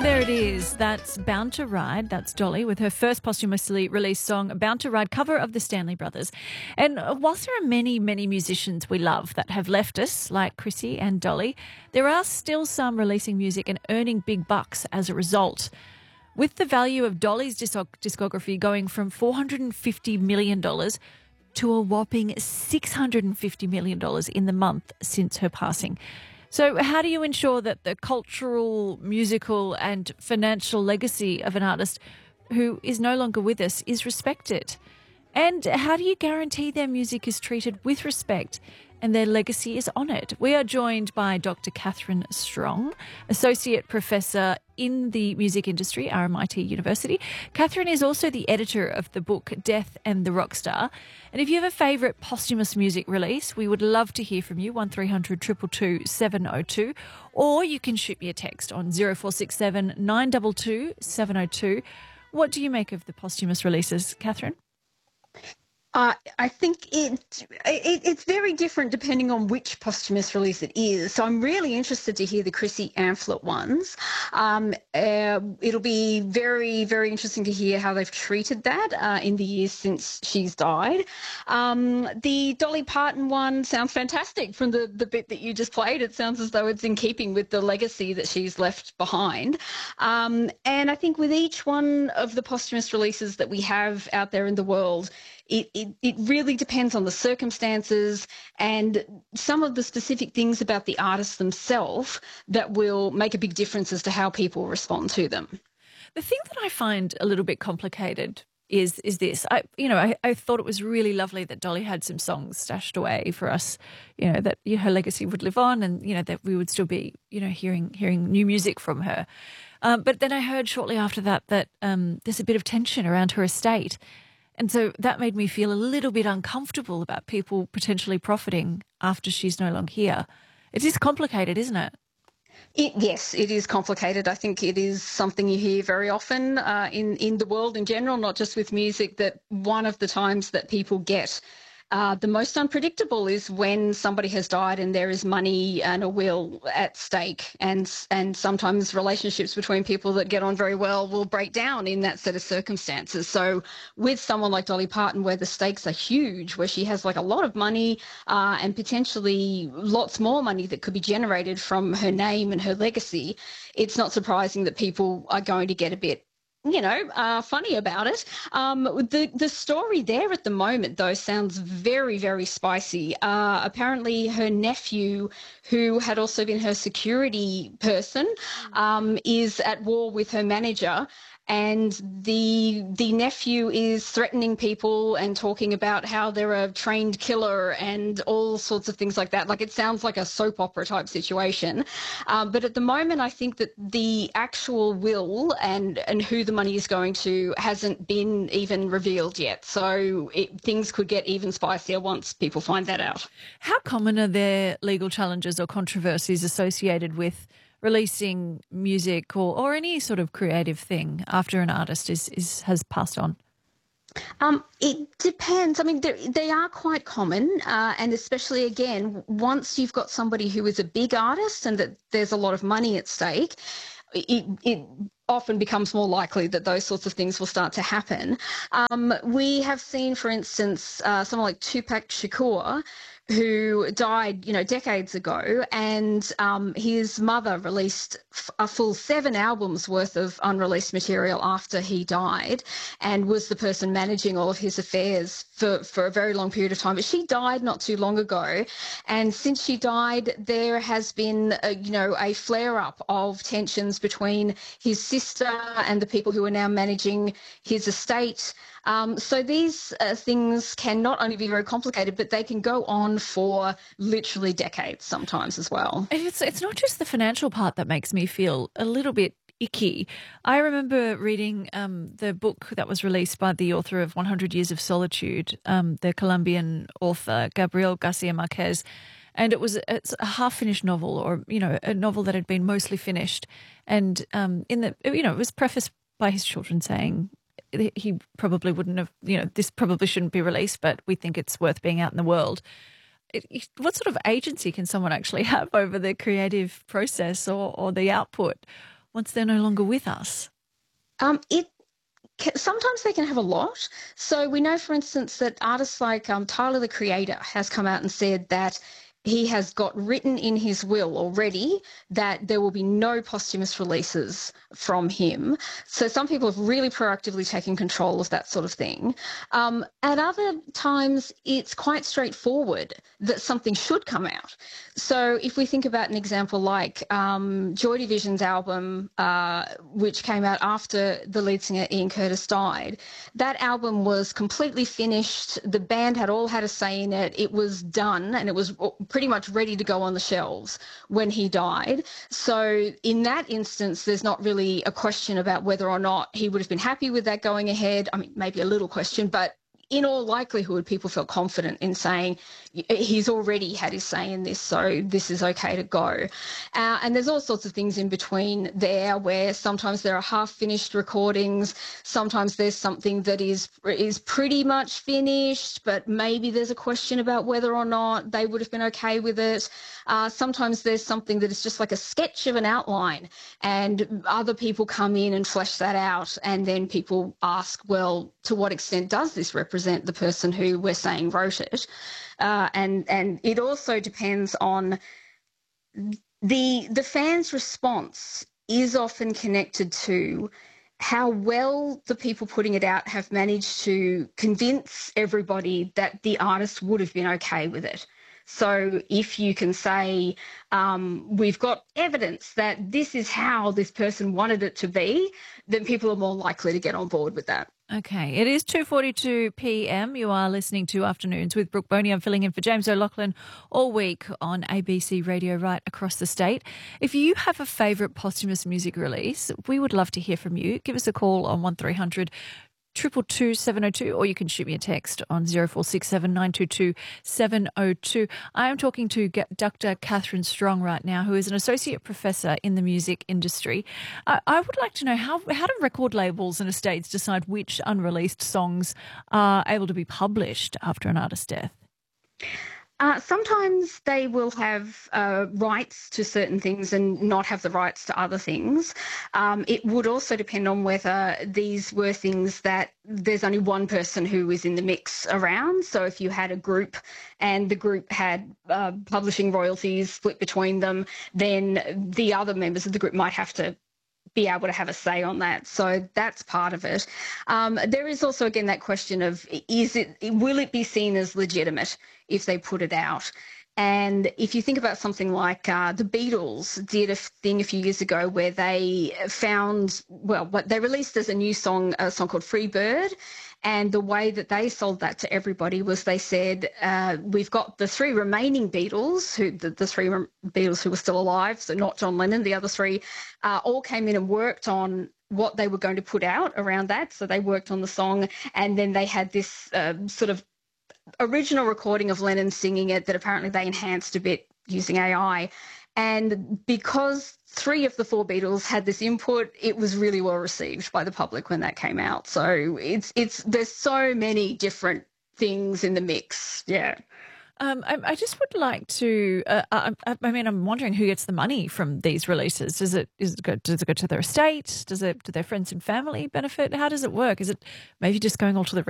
there it is. That's Bound to Ride. That's Dolly with her first posthumously released song, Bound to Ride, cover of the Stanley Brothers. And whilst there are many, many musicians we love that have left us, like Chrissy and Dolly, there are still some releasing music and earning big bucks as a result. With the value of Dolly's discography going from $450 million to a whopping $650 million in the month since her passing. So how do you ensure that the cultural, musical and financial legacy of an artist who is no longer with us is respected? And how do you guarantee their music is treated with respect and their legacy is honoured? We are joined by Dr. Catherine Strong, Associate Professor in the Music Industry, RMIT University. Catherine is also the editor of the book Death and the Rockstar. And if you have a favourite posthumous music release, we would love to hear from you, 1300 222 702, or you can shoot me a text on 0467 922 702. What do you make of the posthumous releases, Catherine? I think it's very different depending on which posthumous release it is. So I'm really interested to hear the Chrissy Amphlett ones. It'll be very, very interesting to hear how they've treated that in the years since she's died. The Dolly Parton one sounds fantastic from the bit that you just played. It sounds as though it's in keeping with the legacy that she's left behind. And I think with each one of the posthumous releases that we have out there in the world, it really depends on the circumstances and some of the specific things about the artists themselves that will make a big difference as to how people respond to them. The thing that I find a little bit complicated is this. I thought it was really lovely that Dolly had some songs stashed away for us, that her legacy would live on and, that we would still be, hearing new music from her. But then I heard shortly after that there's a bit of tension around her estate. And so that made me feel a little bit uncomfortable about people potentially profiting after she's no longer here. It is complicated, isn't it? Yes, it is complicated. I think it is something you hear very often in the world in general, not just with music, that one of the times that people get the most unpredictable is when somebody has died and there is money and a will at stake, and sometimes relationships between people that get on very well will break down in that set of circumstances. So with someone like Dolly Parton, where the stakes are huge, where she has like a lot of money and potentially lots more money that could be generated from her name and her legacy, it's not surprising that people are going to get a bit funny about it. The story there at the moment, though, sounds very, very spicy. Apparently her nephew, who had also been her security person, is at war with her manager. And the nephew is threatening people and talking about how they're a trained killer and all sorts of things like that. Like, it sounds like a soap opera type situation. But at the moment, I think that the actual will and who the money is going to hasn't been even revealed yet. So things could get even spicier once people find that out. How common are there legal challenges or controversies associated with releasing music or any sort of creative thing after an artist has passed on? It depends. I mean, they are quite common, and especially, again, once you've got somebody who is a big artist and that there's a lot of money at stake, it often becomes more likely that those sorts of things will start to happen. We have seen, for instance, someone like Tupac Shakur, who died, decades ago, and his mother released a full 7 albums worth of unreleased material after he died, and was the person managing all of his affairs for a very long period of time. But she died not too long ago, and since she died, there has been a flare-up of tensions between his sister and the people who are now managing his estate. So these things can not only be very complicated, but they can go on for literally decades sometimes as well. And it's not just the financial part that makes me feel a little bit icky. I remember reading the book that was released by the author of 100 Years of Solitude, the Colombian author Gabriel Garcia Marquez, and it's a half-finished novel, or a novel that had been mostly finished, and it was prefaced by his children saying he probably wouldn't have, this probably shouldn't be released, but we think it's worth being out in the world. What sort of agency can someone actually have over the creative process or the output once they're no longer with us? Sometimes they can have a lot. So we know, for instance, that artists like Tyler, the Creator, has come out and said that he has got written in his will already that there will be no posthumous releases from him. So some people have really proactively taken control of that sort of thing. At other times, it's quite straightforward that something should come out. So if we think about an example like Joy Division's album, which came out after the lead singer Ian Curtis died, that album was completely finished. The band had all had a say in it. It was done, and it was pretty much ready to go on the shelves when he died. So in that instance, there's not really a question about whether or not he would have been happy with that going ahead. I mean, maybe a little question, but in all likelihood, people felt confident in saying he's already had his say in this, so this is okay to go. And there's all sorts of things in between there where sometimes there are half-finished recordings, sometimes there's something that is pretty much finished, but maybe there's a question about whether or not they would have been okay with it. Sometimes there's something that is just like a sketch of an outline, and other people come in and flesh that out, and then people ask, well, to what extent does this represent the person who we're saying wrote it? And it also depends on the fans' response is often connected to how well the people putting it out have managed to convince everybody that the artist would have been okay with it. So if you can say, we've got evidence that this is how this person wanted it to be, then people are more likely to get on board with that. Okay, it is 2:42 p.m. You are listening to Afternoons with Brooke Boney. I'm filling in for James O'Loughlin all week on ABC Radio right across the state. If you have a favourite posthumous music release, we would love to hear from you. Give us a call on 1300 222 702, or you can shoot me a text on 0467 922 702. I am talking to Dr. Catherine Strong right now, who is an associate professor in the music industry. I would like to know how do record labels and estates decide which unreleased songs are able to be published after an artist's death? Sometimes they will have rights to certain things and not have the rights to other things. It would also depend on whether these were things that there's only one person who is in the mix around. So if you had a group and the group had publishing royalties split between them, then the other members of the group might have to be able to have a say on that. So that's part of it. There is also, again, that question of will it be seen as legitimate if they put it out? And if you think about something like the Beatles did a thing a few years ago where they found, what they released as a song called Free Bird. And the way that they sold that to everybody was they said, we've got the three remaining Beatles, the three Beatles who were still alive, so not John Lennon, the other three, all came in and worked on what they were going to put out around that. So they worked on the song, and then they had this sort of original recording of Lennon singing it that apparently they enhanced a bit using AI. And because three of the four Beatles had this input, it was really well received by the public when that came out. So there's so many different things in the mix. Yeah. I just would like to. I'm wondering who gets the money from these releases. Does it go to their estate? Do their friends and family benefit? How does it work? Is it maybe just going all to the